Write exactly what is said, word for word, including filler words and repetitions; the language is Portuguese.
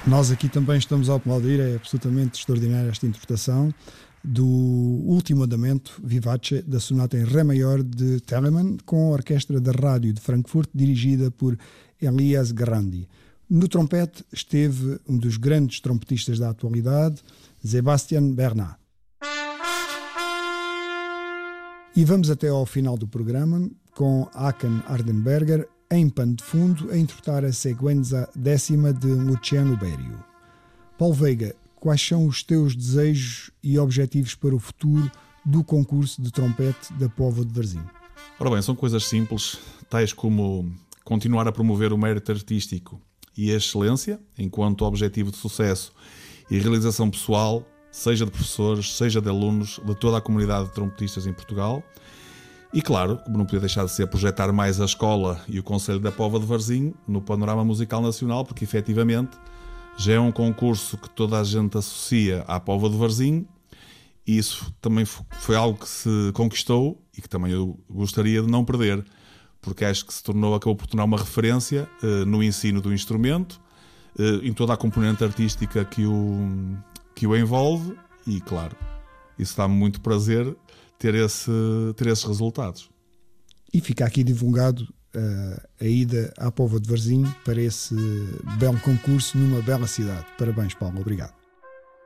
Nós aqui também estamos a aplaudir, é absolutamente extraordinária esta interpretação do último andamento vivace da sonata em Ré maior de Telemann, com a Orquestra da Rádio de Frankfurt, dirigida por Elias Grandi. No trompete esteve um dos grandes trompetistas da atualidade, Sebastian Bernat. E vamos até ao final do programa com Hakan Hardenberger em pano de fundo a interpretar a sequenza décima de Luciano Berio. Paulo Veiga, quais são os teus desejos e objetivos para o futuro do concurso de trompete da Póvoa de Varzim? Ora bem, são coisas simples, tais como continuar a promover o mérito artístico e a excelência enquanto objetivo de sucesso e realização pessoal, seja de professores, seja de alunos, de toda a comunidade de trompetistas em Portugal. E claro, como não podia deixar de ser, projetar mais a escola e o Conselho da Póvoa de Varzim no panorama musical nacional, porque efetivamente já é um concurso que toda a gente associa à Póvoa de Varzim, e isso também foi algo que se conquistou e que também eu gostaria de não perder, porque acho que se tornou, acabou por tornar uma referência eh, no ensino do instrumento, eh, em toda a componente artística que o, que o envolve, e claro, isso dá-me muito prazer ter, esse, ter esses resultados. E fica aqui divulgado uh, a ida à Póvoa de Varzim para esse belo concurso numa bela cidade. Parabéns, Paulo. Obrigado.